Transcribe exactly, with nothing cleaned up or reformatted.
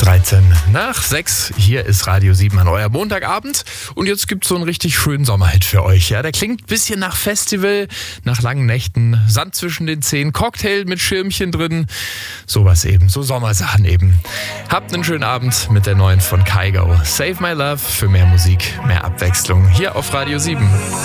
dreizehn nach sechs. Hier ist Radio sieben an euer Montagabend. Und jetzt gibt's so einen richtig schönen Sommerhit für euch. Ja, der klingt ein bisschen nach Festival, nach langen Nächten, Sand zwischen den Zehen, Cocktail mit Schirmchen drin. Sowas eben, so Sommersachen eben. Habt einen schönen Abend mit der neuen von Kygo. Save My Love für mehr Musik, mehr Abwechslung hier auf Radio sieben.